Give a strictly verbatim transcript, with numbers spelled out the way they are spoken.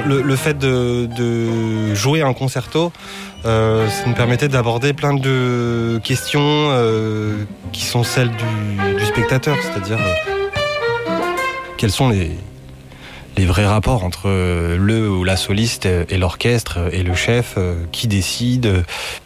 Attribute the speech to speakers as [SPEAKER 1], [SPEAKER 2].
[SPEAKER 1] le, le fait de, de jouer un concerto, euh, ça nous permettait d'aborder plein de questions euh, qui sont celles du, du spectateur, c'est-à-dire euh, quels sont les, les vrais rapports entre le ou la soliste et l'orchestre et le chef, euh, qui décide,